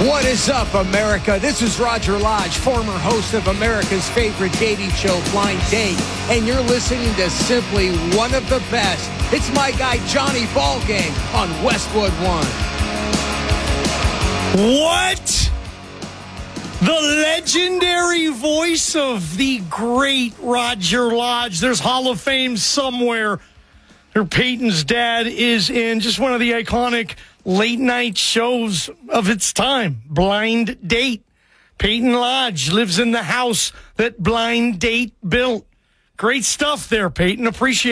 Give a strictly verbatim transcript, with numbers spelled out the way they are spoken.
What is up, America? This is Roger Lodge, former host of America's favorite dating show, Blind Date, and you're listening to simply one of the best. It's my guy, Johnny Ballgame, on Westwood One. What? The legendary voice of the great Roger Lodge. There's Hall of Fame somewhere. Her Peyton's dad is in just one of the iconic late night shows of its time, Blind Date. Peyton Lodge lives in the house that Blind Date built. Great stuff there, Peyton. Appreciate